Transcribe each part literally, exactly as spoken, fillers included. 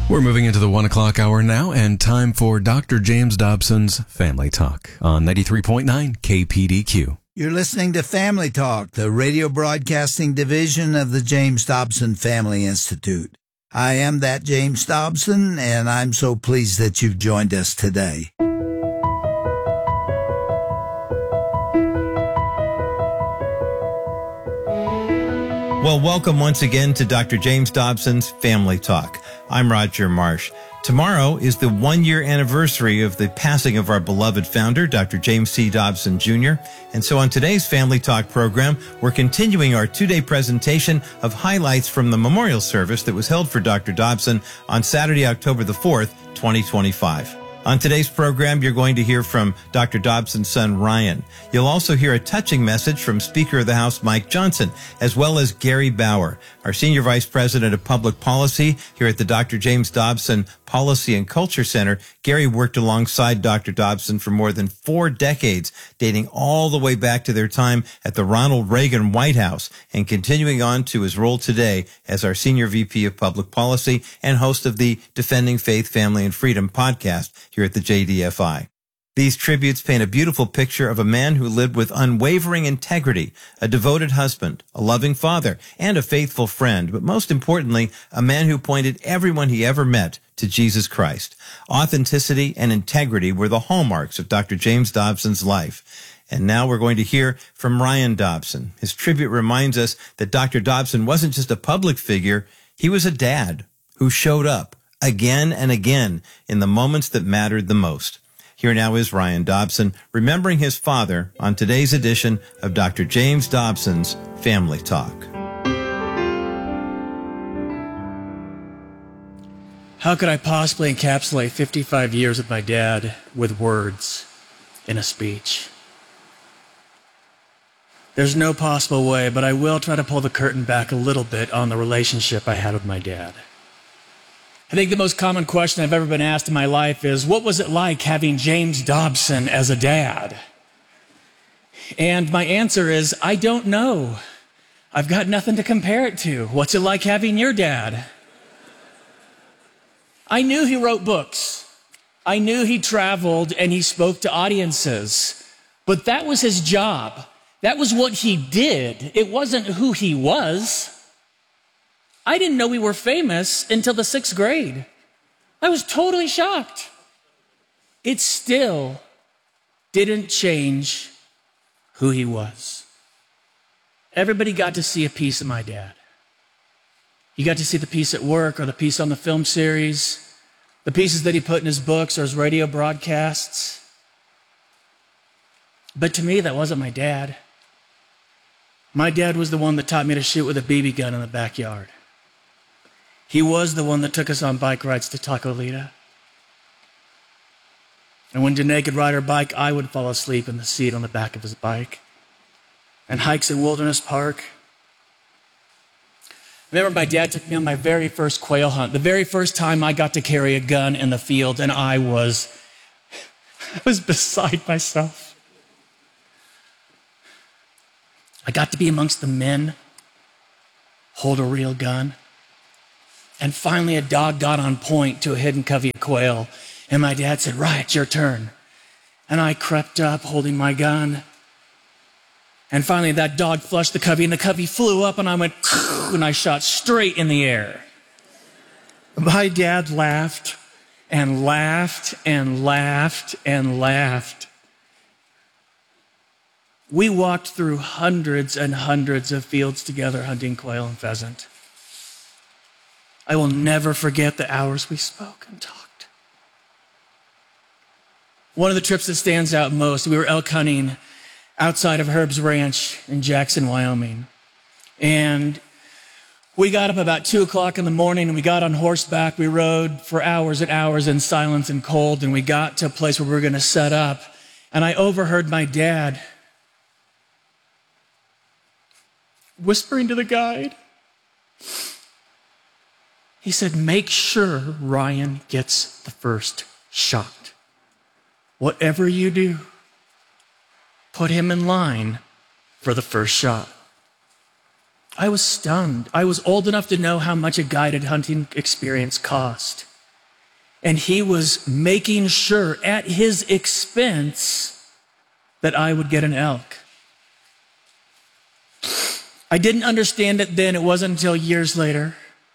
We're moving into the one o'clock hour now, and time for Doctor James Dobson's Family Talk on ninety-three point nine K P D Q. You're listening to Family Talk, the radio broadcasting division of the James Dobson Family Institute. I am that James Dobson, and I'm so pleased that you've joined us today. Well, welcome once again to Doctor James Dobson's Family Talk. I'm Roger Marsh. Tomorrow is the one-year anniversary of the passing of our beloved founder, Doctor James C. Dobson, Junior And so on today's Family Talk program, we're continuing our two-day presentation of highlights from the memorial service that was held for Doctor Dobson on Saturday, October the fourth, twenty twenty-five. On today's program, you're going to hear from Doctor Dobson's son, Ryan. You'll also hear a touching message from Speaker of the House, Mike Johnson, as well as Gary Bauer, our Senior Vice President of Public Policy here at the Doctor James Dobson Policy and Culture Center. Gary worked alongside Doctor Dobson for more than four decades, dating all the way back to their time at the Ronald Reagan White House and continuing on to his role today as our Senior V P of Public Policy and host of the Defending Faith, Family, and Freedom podcast here at the J D F I. These tributes paint a beautiful picture of a man who lived with unwavering integrity, a devoted husband, a loving father, and a faithful friend, but most importantly, a man who pointed everyone he ever met to Jesus Christ. Authenticity and integrity were the hallmarks of Doctor James Dobson's life. And now we're going to hear from Ryan Dobson. His tribute reminds us that Doctor Dobson wasn't just a public figure, he was a dad who showed up again and again in the moments that mattered the most. Here now is Ryan Dobson remembering his father on today's edition of Doctor James Dobson's Family Talk. How could I possibly encapsulate fifty-five years with my dad with words in a speech? There's no possible way, but I will try to pull the curtain back a little bit on the relationship I had with my dad. I think the most common question I've ever been asked in my life is, what was it like having James Dobson as a dad? And my answer is, I don't know. I've got nothing to compare it to. What's it like having your dad? I knew he wrote books. I knew he traveled and he spoke to audiences. But that was his job. That was what he did. It wasn't who he was. I didn't know we were famous until the sixth grade. I was totally shocked. It still didn't change who he was. Everybody got to see a piece of my dad. You got to see the piece at work or the piece on the film series, the pieces that he put in his books or his radio broadcasts. But to me, that wasn't my dad. My dad was the one that taught me to shoot with a B B gun in the backyard. He was the one that took us on bike rides to Tacolita. And when Danae could ride her bike, I would fall asleep in the seat on the back of his bike. And hikes in Wilderness Park. I remember my dad took me on my very first quail hunt, the very first time I got to carry a gun in the field, and I was, I was beside myself. I got to be amongst the men, hold a real gun. And finally, a dog got on point to a hidden covey of quail. And my dad said, "Right, it's your turn." And I crept up holding my gun. And finally, that dog flushed the covey, and the covey flew up, and I went, and I shot straight in the air. My dad laughed and laughed and laughed and laughed. We walked through hundreds and hundreds of fields together hunting quail and pheasant. I will never forget the hours we spoke and talked. One of the trips that stands out most, we were elk hunting outside of Herb's Ranch in Jackson, Wyoming. And we got up about two o'clock in the morning and we got on horseback. We rode for hours and hours in silence and cold, and we got to a place where we were going to set up. And I overheard my dad whispering to the guide. He said, "Make sure Ryan gets the first shot. Whatever you do, put him in line for the first shot." I was stunned. I was old enough to know how much a guided hunting experience cost. And he was making sure at his expense that I would get an elk. I didn't understand it then. It wasn't until years later,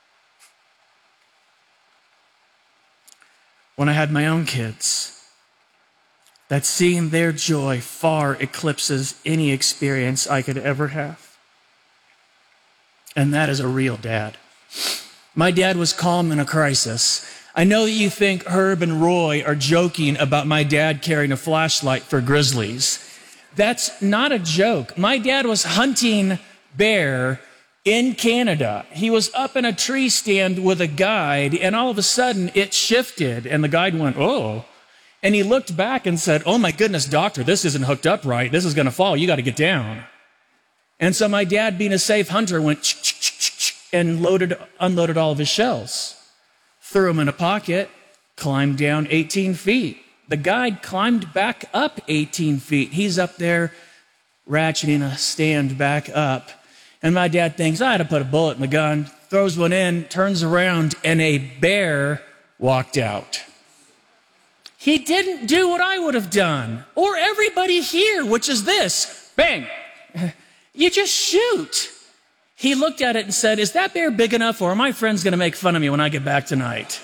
when I had my own kids, that seeing their joy far eclipses any experience I could ever have. And that is a real dad. My dad was calm in a crisis. I know that you think Herb and Roy are joking about my dad carrying a flashlight for grizzlies. That's not a joke. My dad was hunting bear in Canada. He was up in a tree stand with a guide, and all of a sudden it shifted, and the guide went, oh. And he looked back and said, oh my goodness, doctor, this isn't hooked up right. This is going to fall. You got to get down. And so my dad, being a safe hunter, went ch ch ch ch and loaded, unloaded all of his shells, threw them in a pocket, climbed down eighteen feet. The guide climbed back up eighteen feet. He's up there ratcheting a stand back up. And my dad thinks, I had to put a bullet in the gun, throws one in, turns around, and a bear walked out. He didn't do what I would have done, or everybody here, which is this, bang, you just shoot. He looked at it and said, is that bear big enough, or are my friends going to make fun of me when I get back tonight?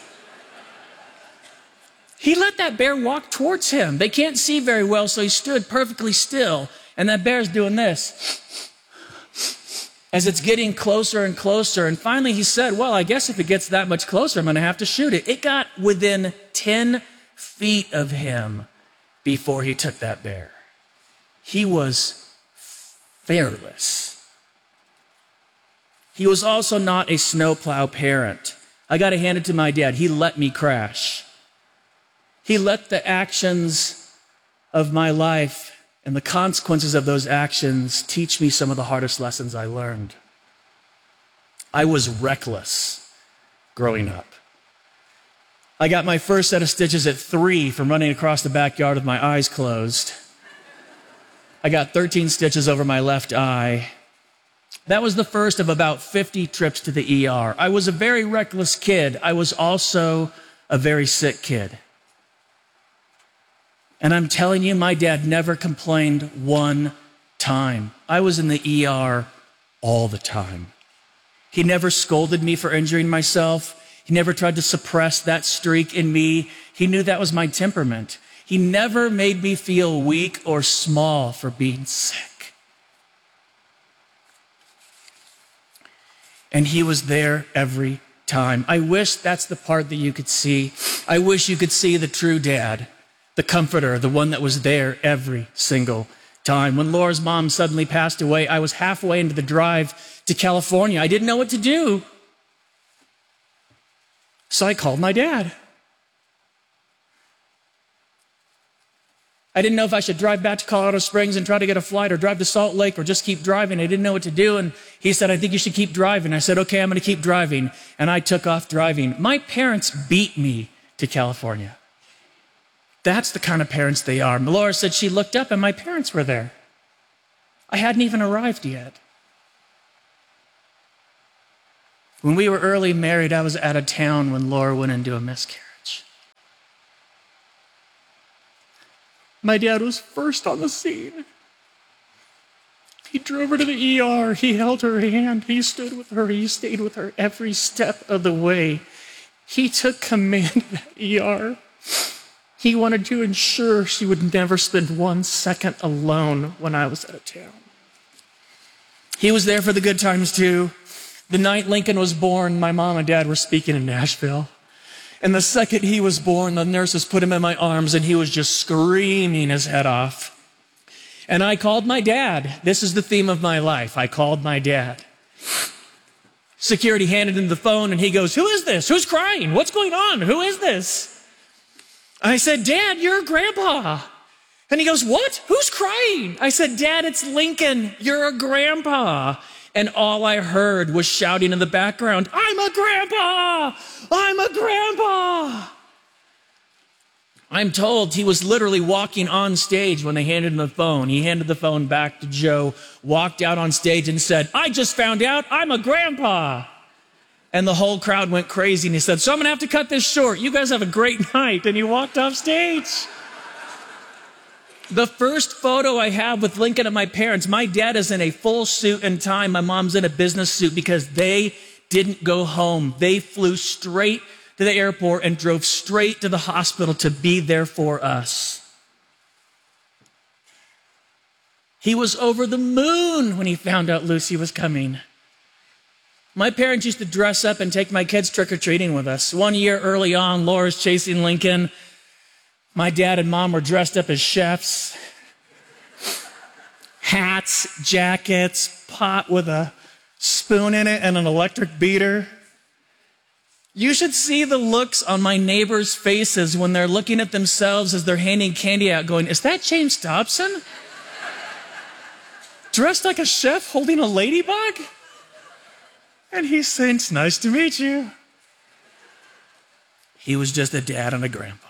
He let that bear walk towards him. They can't see very well, so he stood perfectly still, and that bear's doing this as it's getting closer and closer. And finally he said, well, I guess if it gets that much closer, I'm going to have to shoot it. It got within ten feet of him before he took that bear. He was fearless. He was also not a snowplow parent. I got to hand it to my dad. He let me crash. He let the actions of my life and the consequences of those actions teach me some of the hardest lessons I learned. I was reckless growing up. I got my first set of stitches at three from running across the backyard with my eyes closed. I got thirteen stitches over my left eye. That was the first of about fifty trips to the E R. I was a very reckless kid. I was also a very sick kid. And I'm telling you, my dad never complained one time. I was in the E R all the time. He never scolded me for injuring myself. He never tried to suppress that streak in me. He knew that was my temperament. He never made me feel weak or small for being sick. And he was there every time. I wish that's the part that you could see. I wish you could see the true dad. The comforter, the one that was there every single time. When Laura's mom suddenly passed away, I was halfway into the drive to California. I didn't know what to do. So I called my dad. I didn't know if I should drive back to Colorado Springs and try to get a flight, or drive to Salt Lake, or just keep driving. I didn't know what to do. And he said, I think you should keep driving. I said, okay, I'm going to keep driving. And I took off driving. My parents beat me to California. That's the kind of parents they are. Laura said she looked up and my parents were there. I hadn't even arrived yet. When we were early married, I was out of town when Laura went into a miscarriage. My dad was first on the scene. He drove her to the E R. He held her hand. He stood with her. He stayed with her every step of the way. He took command of that E R. He wanted to ensure she would never spend one second alone when I was out of town. He was there for the good times too. The night Lincoln was born, my mom and dad were speaking in Nashville. And the second he was born, the nurses put him in my arms and he was just screaming his head off. And I called my dad. This is the theme of my life. I called my dad. Security handed him the phone and he goes, who is this? Who's crying? What's going on? Who is this? I said, Dad, you're grandpa. And he goes, what? Who's crying? I said, Dad, it's Lincoln. You're a grandpa. And all I heard was shouting in the background, I'm a grandpa! I'm a grandpa! I'm told he was literally walking on stage when they handed him the phone. He handed the phone back to Joe, walked out on stage and said, I just found out I'm a grandpa. And the whole crowd went crazy, and he said, so I'm going to have to cut this short. You guys have a great night. And he walked off stage. The first photo I have with Lincoln and my parents, my dad is in a full suit and tie. My mom's in a business suit because they didn't go home. They flew straight to the airport and drove straight to the hospital to be there for us. He was over the moon when he found out Lucy was coming. My parents used to dress up and take my kids trick-or-treating with us. One year early on, Laura's chasing Lincoln. My dad and mom were dressed up as chefs. Hats, jackets, pot with a spoon in it and an electric beater. You should see the looks on my neighbors' faces when they're looking at themselves as they're handing candy out going, is that James Dobson? Dressed like a chef holding a ladybug? And he saying, it's nice to meet you. He was just a dad and a grandpa.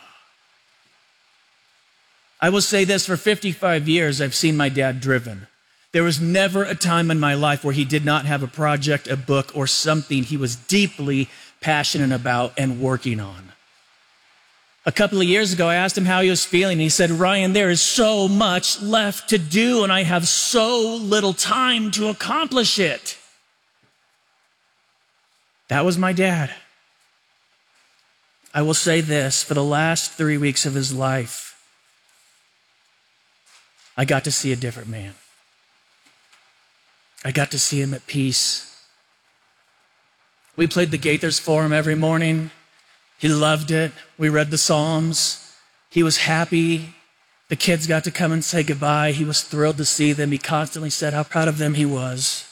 I will say this, for fifty-five years, I've seen my dad driven. There was never a time in my life where he did not have a project, a book, or something he was deeply passionate about and working on. A couple of years ago, I asked him how he was feeling. He said, Ryan, there is so much left to do, and I have so little time to accomplish it. That was my dad. I will say this, for the last three weeks of his life, I got to see a different man. I got to see him at peace. We played the Gaithers for him every morning. He loved it. We read the Psalms. He was happy. The kids got to come and say goodbye. He was thrilled to see them. He constantly said how proud of them he was.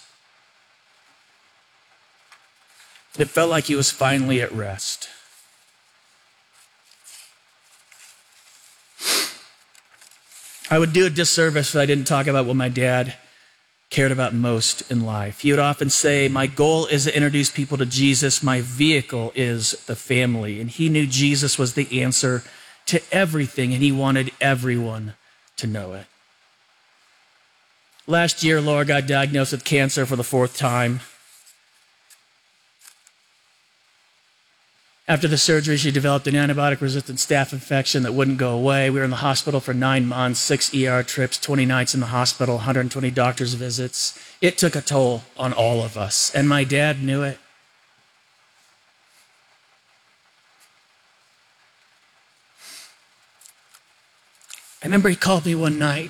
It felt like he was finally at rest. I would do a disservice if I didn't talk about what my dad cared about most in life. He would often say, my goal is to introduce people to Jesus. My vehicle is the family. And he knew Jesus was the answer to everything, and he wanted everyone to know it. Last year, Laura got diagnosed with cancer for the fourth time. After the surgery, she developed an antibiotic-resistant staph infection that wouldn't go away. We were in the hospital for nine months, six E R trips, twenty nights in the hospital, one hundred twenty doctor's visits. It took a toll on all of us, and my dad knew it. I remember he called me one night.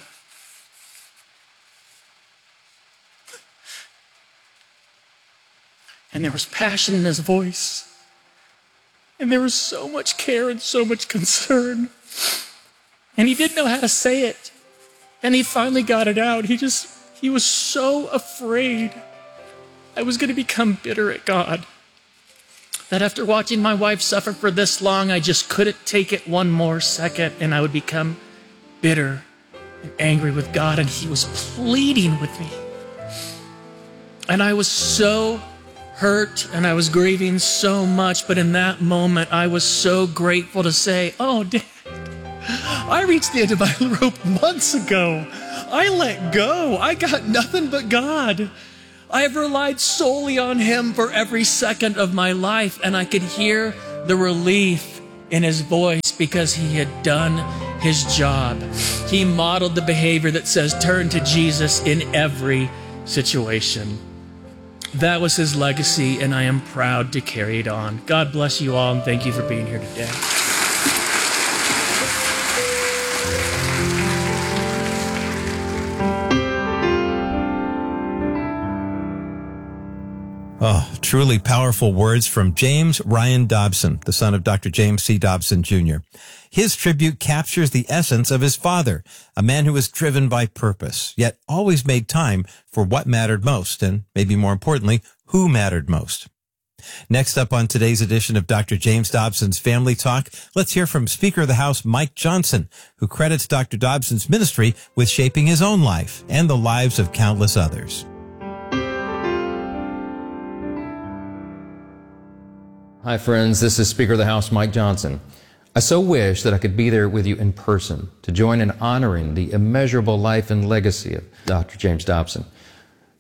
And there was passion in his voice. And there was so much care and so much concern. And he didn't know how to say it. And he finally got it out. He just, he was so afraid I was going to become bitter at God. That after watching my wife suffer for this long, I just couldn't take it one more second, and I would become bitter and angry with God. And he was pleading with me. And I was so hurt, and I was grieving so much, but in that moment, I was so grateful to say, oh, Dad, I reached the end of my rope months ago. I let go. I got nothing but God. I have relied solely on him for every second of my life, and I could hear the relief in his voice because he had done his job. He modeled the behavior that says, turn to Jesus in every situation. That was his legacy, and I am proud to carry it on. God bless you all, and thank you for being here today. Oh, truly powerful words from James Ryan Dobson, the son of Doctor James C. Dobson, Junior His tribute captures the essence of his father, a man who was driven by purpose, yet always made time for what mattered most, and maybe more importantly, who mattered most. Next up on today's edition of Doctor James Dobson's Family Talk, let's hear from Speaker of the House Mike Johnson, who credits Doctor Dobson's ministry with shaping his own life and the lives of countless others. Hi friends, this is Speaker of the House Mike Johnson. I so wish that I could be there with you in person to join in honoring the immeasurable life and legacy of Doctor James Dobson.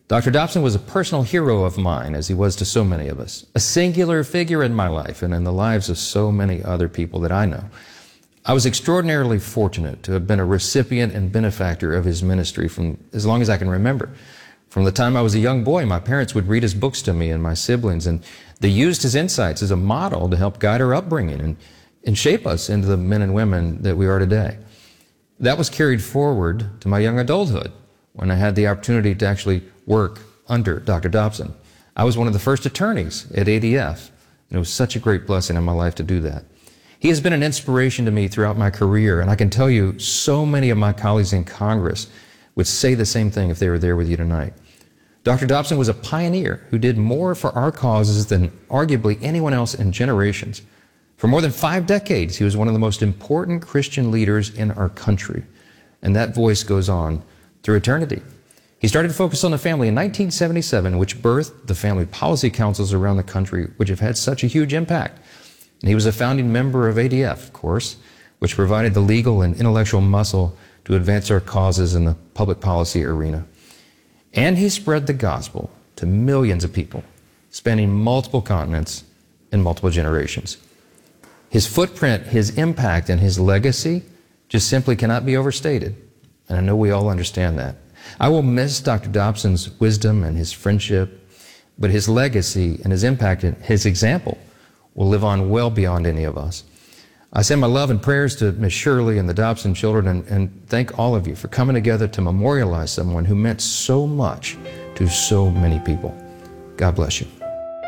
Doctor Dobson was a personal hero of mine, as he was to so many of us, a singular figure in my life and in the lives of so many other people that I know. I was extraordinarily fortunate to have been a recipient and benefactor of his ministry from as long as I can remember. From the time I was a young boy, my parents would read his books to me and my siblings, and they used his insights as a model to help guide our upbringing and, and shape us into the men and women that we are today. That was carried forward to my young adulthood, when I had the opportunity to actually work under Doctor Dobson. I was one of the first attorneys at A D F, and it was such a great blessing in my life to do that. He has been an inspiration to me throughout my career, and I can tell you so many of my colleagues in Congress would say the same thing if they were there with you tonight. Doctor Dobson was a pioneer who did more for our causes than arguably anyone else in generations. For more than five decades, he was one of the most important Christian leaders in our country, and that voice goes on through eternity. He started to focus on the family in nineteen seventy-seven, which birthed the family policy councils around the country, which have had such a huge impact. And he was a founding member of A D F, of course, which provided the legal and intellectual muscle to advance our causes in the public policy arena. And he spread the gospel to millions of people, spanning multiple continents and multiple generations. His footprint, his impact, and his legacy just simply cannot be overstated. And I know we all understand that. I will miss Doctor Dobson's wisdom and his friendship, but his legacy and his impact and his example will live on well beyond any of us. I send my love and prayers to Miss Shirley and the Dobson children, and, and thank all of you for coming together to memorialize someone who meant so much to so many people. God bless you.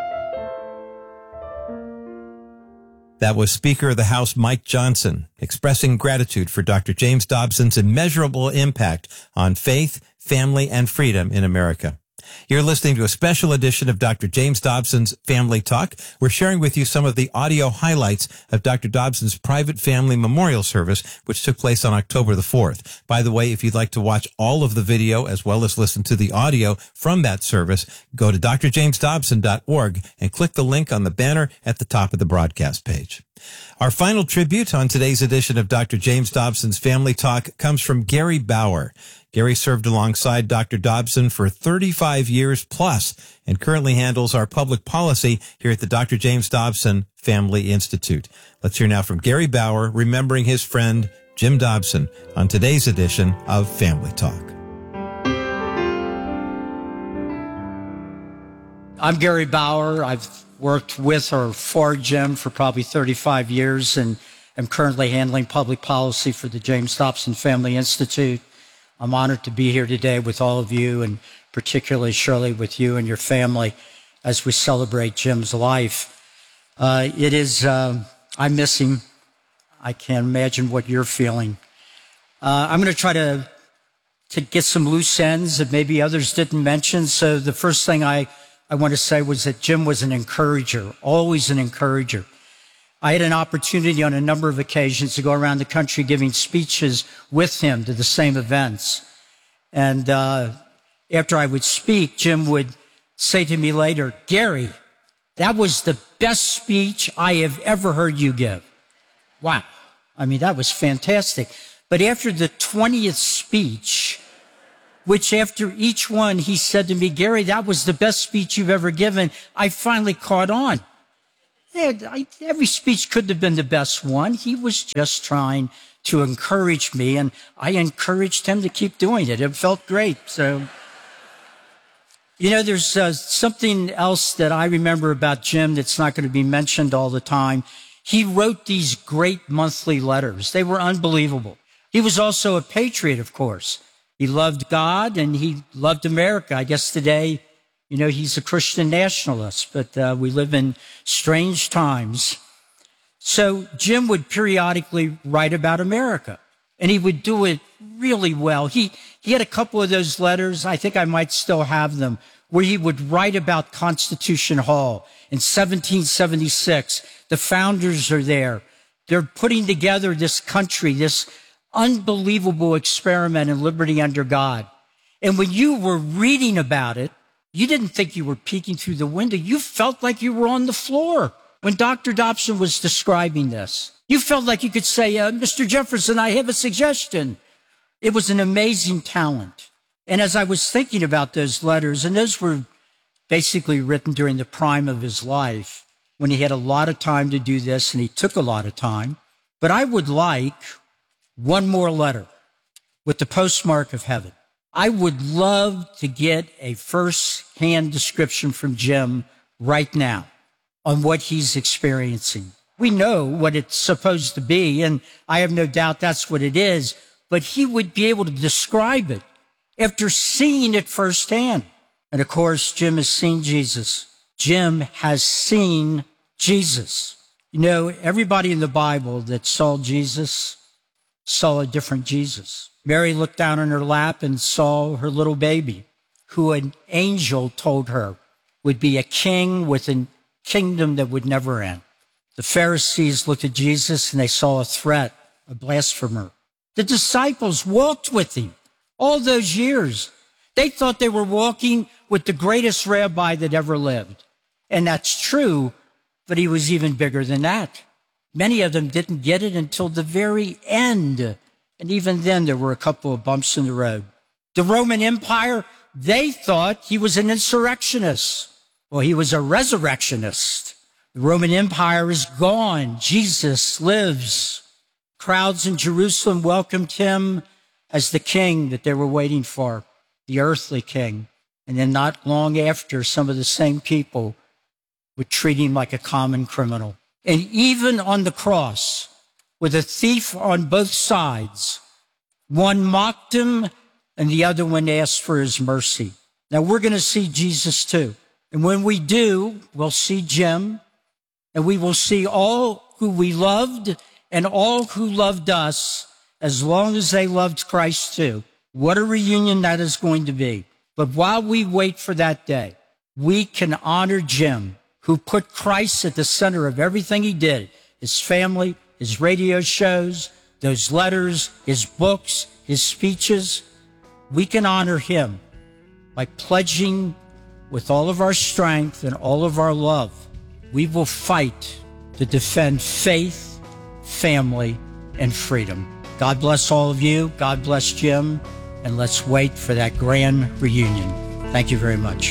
That was Speaker of the House Mike Johnson expressing gratitude for Doctor James Dobson's immeasurable impact on faith, family, and freedom in America. You're listening to a special edition of Doctor James Dobson's Family Talk. We're sharing with you some of the audio highlights of Doctor Dobson's private family memorial service, which took place on October the fourth. By the way, if you'd like to watch all of the video as well as listen to the audio from that service, go to d r james dobson dot org and click the link on the banner at the top of the broadcast page. Our final tribute on today's edition of Doctor James Dobson's Family Talk comes from Gary Bauer. Gary served alongside Doctor Dobson for thirty-five years plus and currently handles our public policy here at the Doctor James Dobson Family Institute. Let's hear now from Gary Bauer remembering his friend Jim Dobson on today's edition of Family Talk. I'm Gary Bauer. I've worked with or for Jim for probably thirty-five years and am currently handling public policy for the James Dobson Family Institute. I'm honored to be here today with all of you, and particularly, Shirley, with you and your family as we celebrate Jim's life. Uh, it is, uh, I miss him. I can't imagine what you're feeling. Uh, I'm going to try to, to get some loose ends that maybe others didn't mention. So the first thing I, I want to say was that Jim was an encourager, always an encourager. I had an opportunity on a number of occasions to go around the country giving speeches with him to the same events. And uh, after I would speak, Jim would say to me later, "Gary, that was the best speech I have ever heard you give." Wow. I mean, that was fantastic. But after the twentieth speech, which after each one he said to me, "Gary, that was the best speech you've ever given," I finally caught on. Every speech couldn't have been the best one. He was just trying to encourage me, and I encouraged him to keep doing it. It felt great. So, you know, there's uh, something else that I remember about Jim that's not going to be mentioned all the time. He wrote these great monthly letters. They were unbelievable. He was also a patriot, of course. He loved God and he loved America. I guess today, you know, he's a Christian nationalist, but uh, we live in strange times. So Jim would periodically write about America, and he would do it really well. He, he had a couple of those letters, I think I might still have them, where he would write about Constitution Hall in seventeen seventy-six. The founders are there. They're putting together this country, this unbelievable experiment in liberty under God. And when you were reading about it, you didn't think you were peeking through the window. You felt like you were on the floor when Doctor Dobson was describing this. You felt like you could say, uh, "Mister Jefferson, I have a suggestion." It was an amazing talent. And as I was thinking about those letters, and those were basically written during the prime of his life, when he had a lot of time to do this, and he took a lot of time. But I would like one more letter with the postmark of heaven. I would love to get a first-hand description from Jim right now on what he's experiencing. We know what it's supposed to be, and I have no doubt that's what it is, but he would be able to describe it after seeing it firsthand. And of course, Jim has seen Jesus. Jim has seen Jesus. You know, everybody in the Bible that saw Jesus saw a different Jesus. Mary looked down on her lap and saw her little baby, who an angel told her would be a king with a kingdom that would never end. The Pharisees looked at Jesus and they saw a threat, a blasphemer. The disciples walked with him all those years. They thought they were walking with the greatest rabbi that ever lived. And that's true, but he was even bigger than that. Many of them didn't get it until the very end. And even then, there were a couple of bumps in the road. The Roman Empire, they thought he was an insurrectionist. Well, he was a resurrectionist. The Roman Empire is gone. Jesus lives. Crowds in Jerusalem welcomed him as the king that they were waiting for, the earthly king. And then not long after, some of the same people would treat him like a common criminal. And even on the cross, with a thief on both sides, one mocked him and the other one asked for his mercy. Now we're going to see Jesus too. And when we do, we'll see Jim, and we will see all who we loved and all who loved us, as long as they loved Christ too. What a reunion that is going to be. But while we wait for that day, we can honor Jim, who put Christ at the center of everything he did, his family, his radio shows, those letters, his books, his speeches. We can honor him by pledging with all of our strength and all of our love. We will fight to defend faith, family, and freedom. God bless all of you. God bless Jim. And let's wait for that grand reunion. Thank you very much.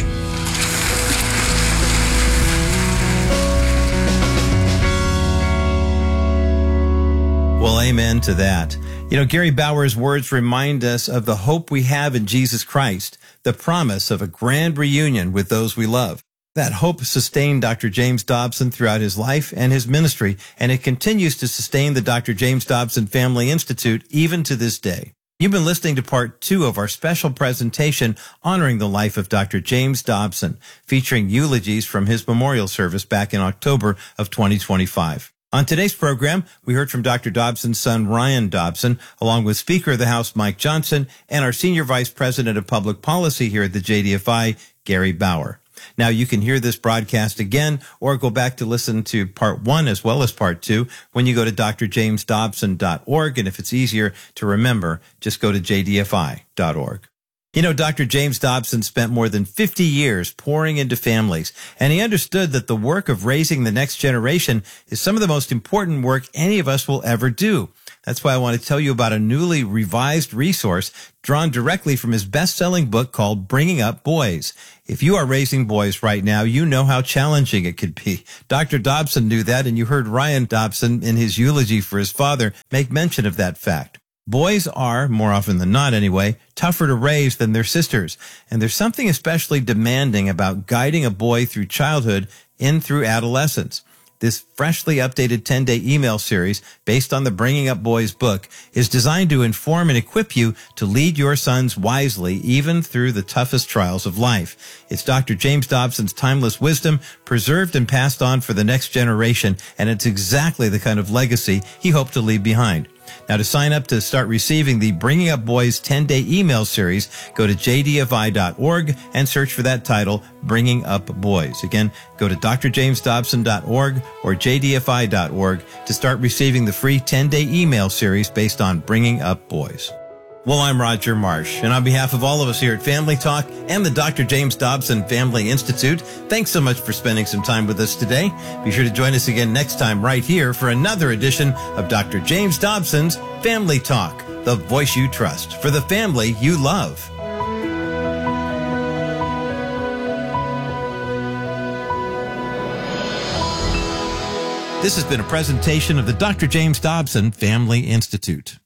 Well, amen to that. You know, Gary Bauer's words remind us of the hope we have in Jesus Christ, the promise of a grand reunion with those we love. That hope sustained Doctor James Dobson throughout his life and his ministry, and it continues to sustain the Doctor James Dobson Family Institute even to this day. You've been listening to part two of our special presentation honoring the life of Doctor James Dobson, featuring eulogies from his memorial service back in October of twenty twenty-five. On today's program, we heard from Doctor Dobson's son, Ryan Dobson, along with Speaker of the House, Mike Johnson, and our Senior Vice President of Public Policy here at the J D F I, Gary Bauer. Now, you can hear this broadcast again or go back to listen to part one as well as part two when you go to d r james dobson dot org. And if it's easier to remember, just go to j d f i dot org. You know, Doctor James Dobson spent more than fifty years pouring into families, and he understood that the work of raising the next generation is some of the most important work any of us will ever do. That's why I want to tell you about a newly revised resource drawn directly from his best-selling book called Bringing Up Boys. If you are raising boys right now, you know how challenging it could be. Doctor Dobson knew that, and you heard Ryan Dobson in his eulogy for his father make mention of that fact. Boys are, more often than not anyway, tougher to raise than their sisters, and there's something especially demanding about guiding a boy through childhood in through adolescence. This freshly updated ten-day email series, based on the Bringing Up Boys book, is designed to inform and equip you to lead your sons wisely, even through the toughest trials of life. It's Doctor James Dobson's timeless wisdom, preserved and passed on for the next generation, and it's exactly the kind of legacy he hoped to leave behind. Now, to sign up to start receiving the Bringing Up Boys ten-day email series, go to j d f i dot org and search for that title, Bringing Up Boys. Again, go to d r james dobson dot org or j d f i dot org to start receiving the free ten-day email series based on Bringing Up Boys. Well, I'm Roger Marsh, and on behalf of all of us here at Family Talk and the Doctor James Dobson Family Institute, thanks so much for spending some time with us today. Be sure to join us again next time right here for another edition of Doctor James Dobson's Family Talk, the voice you trust for the family you love. This has been a presentation of the Doctor James Dobson Family Institute.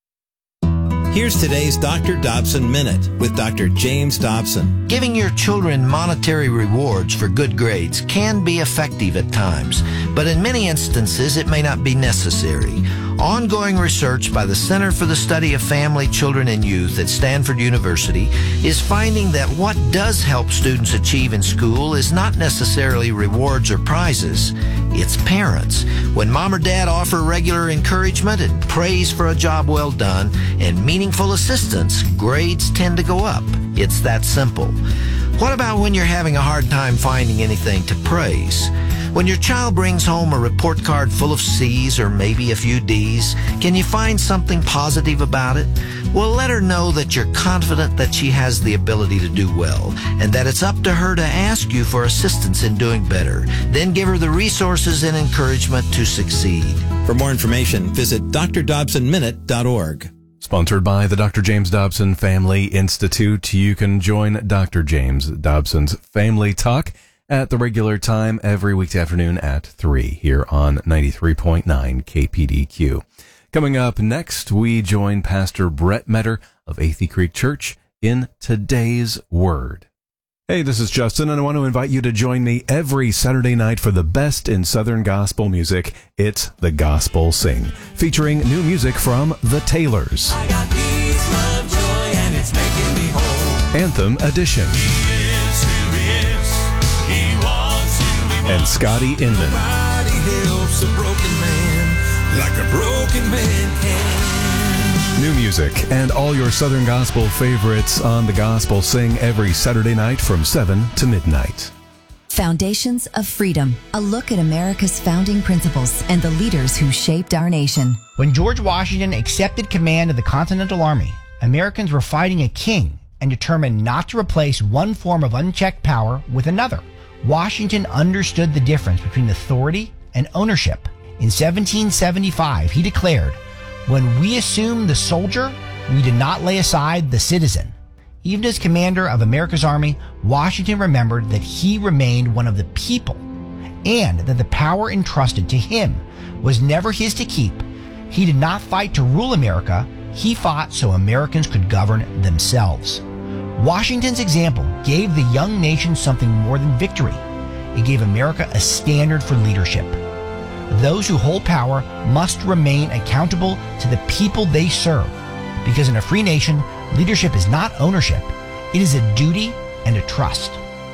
Here's today's Doctor Dobson Minute with Doctor James Dobson. Giving your children monetary rewards for good grades can be effective at times, but in many instances it may not be necessary. Ongoing research by the Center for the Study of Family, Children, and Youth at Stanford University is finding that what does help students achieve in school is not necessarily rewards or prizes. It's parents. When mom or dad offer regular encouragement and praise for a job well done and meaningful assistance, grades tend to go up. It's that simple. What about when you're having a hard time finding anything to praise? When your child brings home a report card full of C's or maybe a few D's, can you find something positive about it? Well, let her know that you're confident that she has the ability to do well and that it's up to her to ask you for assistance in doing better. Then give her the resources and encouragement to succeed. For more information, visit d r dobson minute dot org. Sponsored by the Doctor James Dobson Family Institute. You can join Doctor James Dobson's Family Talk at the regular time every weekday afternoon at three here on ninety-three point nine K P D Q. Coming up next, we join Pastor Brett Metter of Athey Creek Church in Today's Word. Hey, this is Justin, and I want to invite you to join me every Saturday night for the best in Southern gospel music. It's The Gospel Sing, featuring new music from The Taylors. I got peace, love, joy, and it's making me whole. Anthem Edition. He is who he is. He wants who he wants. And Scotty Inman. Nobody helps a broken man like a broken man can. New music and all your Southern Gospel favorites on The Gospel Sing every Saturday night from seven to midnight. Foundations of Freedom, a look at America's founding principles and the leaders who shaped our nation. When George Washington accepted command of the Continental Army, Americans were fighting a king and determined not to replace one form of unchecked power with another. Washington understood the difference between authority and ownership. In seventeen seventy-five, he declared, "When we assume the soldier, we did not lay aside the citizen." Even as commander of America's army, Washington remembered that he remained one of the people and that the power entrusted to him was never his to keep. He did not fight to rule America. He fought so Americans could govern themselves. Washington's example gave the young nation something more than victory. It gave America a standard for leadership. Those who hold power must remain accountable to the people they serve, because in a free nation, leadership is not ownership. It is a duty and a trust.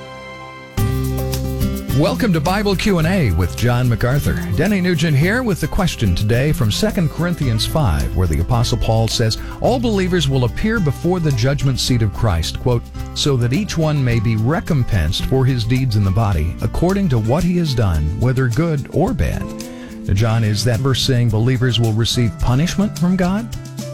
Welcome to Bible Q and A with John MacArthur. Denny Nugent here with the question today from Second Corinthians five, where the Apostle Paul says, all believers will appear before the judgment seat of Christ, quote, so that each one may be recompensed for his deeds in the body, according to what he has done, whether good or bad. Now, John, is that verse saying believers will receive punishment from God?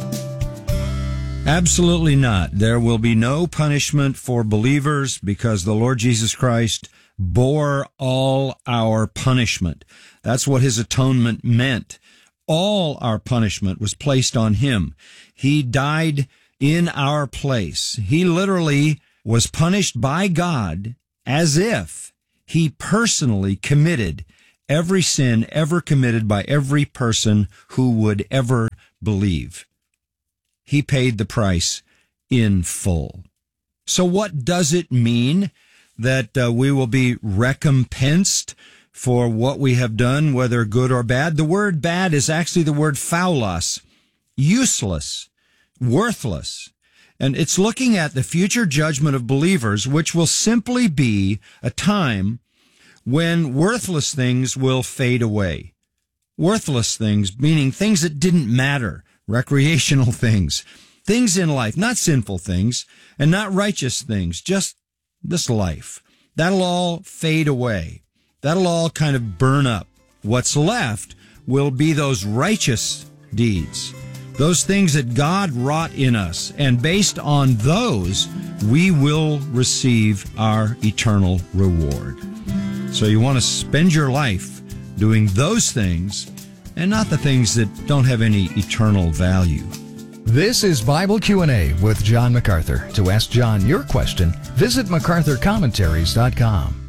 Absolutely not. There will be no punishment for believers because the Lord Jesus Christ bore all our punishment. That's what his atonement meant. All our punishment was placed on him. He died in our place. He literally was punished by God as if he personally committed every sin ever committed by every person who would ever believe. He paid the price in full. So what does it mean that uh, we will be recompensed for what we have done, whether good or bad? The word bad is actually the word phaulos, useless, worthless. And it's looking at the future judgment of believers, which will simply be a time when worthless things will fade away. Worthless things, meaning things that didn't matter, recreational things, things in life, not sinful things and not righteous things, just this life. That'll all fade away. That'll all kind of burn up. What's left will be those righteous deeds, those things that God wrought in us. And based on those, we will receive our eternal reward. So you want to spend your life doing those things and not the things that don't have any eternal value. This is Bible Q and A with John MacArthur. To ask John your question, visit macarthur commentaries dot com.